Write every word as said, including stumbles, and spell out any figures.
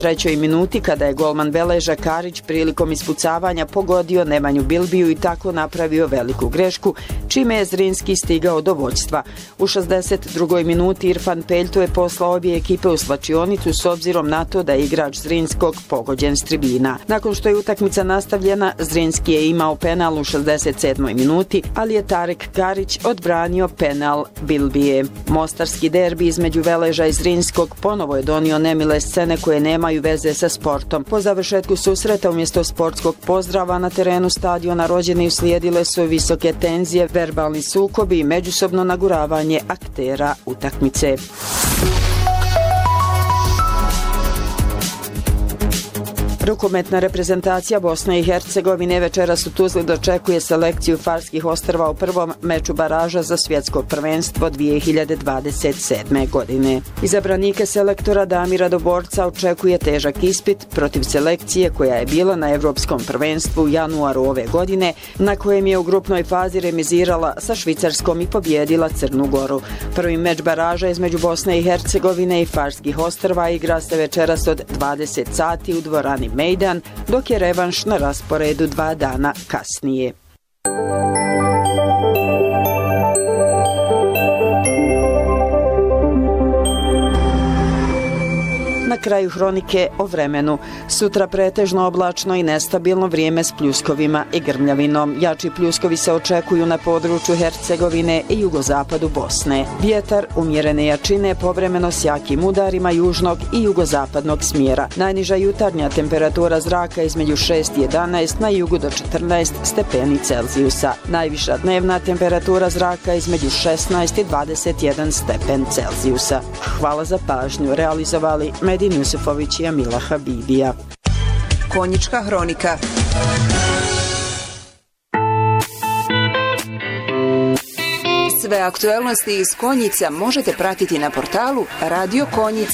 trećoj minuti kada je golman Veleža Karić prilikom ispucavanja pogodio Nemanju Bilbiju i tako napravio veliku grešku, čime je Zrinski stigao do vođstva. U šezdeset drugoj minuti Irfan Peljto je poslao obje ekipe u slačionicu s obzirom na to da je igrač Zrinskog pogođen s tribina. Nakon što je utakmica nastavljena, Zrinski je imao penal u šezdeset sedmoj minuti, ali je Tarek Karić odbranio penal Bilbije. Mostarski derbi između Veleža i Zrinskog ponovo je donio nemile scene koje nemaju veze sa sportom. Po završetku susreta umjesto sportskog pozdrava na terenu stadiona Rođeni uslijedile su visoke tenzije, verbalni sukobi i međusobno naguravanje aktera utakmice. Rukometna reprezentacija Bosne i Hercegovine večeras u Tuzli dočekuje selekciju Farskih ostrva u prvom meču baraža za svjetsko prvenstvo dvije hiljade dvadeset sedme. godine. Izabranike selektora Damira Doborca očekuje težak ispit protiv selekcije koja je bila na Evropskom prvenstvu u januaru ove godine, na kojem je u grupnoj fazi remizirala sa Švicarskom i pobjedila Crnu Goru. Prvi meč baraža između Bosne i Hercegovine i Farskih ostrva igra se večeras od dvadeset sati u dvorani Mejdan, dok je revanš na rasporedu dva dana kasnije. Na kraju hronike o vremenu. Sutra pretežno oblačno i nestabilno vrijeme s pljuskovima i grmljavinom. Jači pljuskovi se očekuju na području Hercegovine i jugozapadu Bosne. Vjetar umjerene jačine povremeno s jakim udarima južnog i jugozapadnog smjera. Najniža jutarnja temperatura zraka između šest i jedanaest, na jugu do četrnaest stepeni Celzijusa. Najviša dnevna temperatura zraka između šesnaest i dvadeset jedan stepen Celzijusa. Hvala za pažnju. Realizovali Medin Jusefović i Amila Habibija. Konjička hronika. Sve aktuelnosti iz Konjica možete pratiti na portalu radio konjica